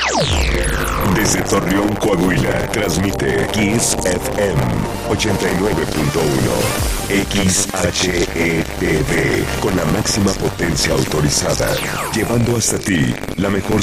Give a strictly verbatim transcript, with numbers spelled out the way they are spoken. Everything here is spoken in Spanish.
Desde Torreón, Coahuila, transmite Kiss F M ochenta y nueve punto uno. X H E T V con la máxima potencia autorizada, llevando hasta ti la mejor